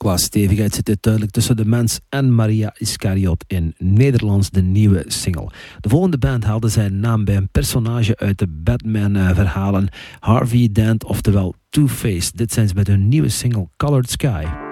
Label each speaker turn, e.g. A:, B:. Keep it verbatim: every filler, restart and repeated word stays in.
A: Qua stevigheid zit dit duidelijk tussen de Mens en Maria Iscariot in Nederlands, de nieuwe single. De volgende band haalde zijn naam bij een personage uit de Batman-verhalen, Harvey Dent, oftewel Two-Face. Dit zijn ze met hun nieuwe single Colored Sky.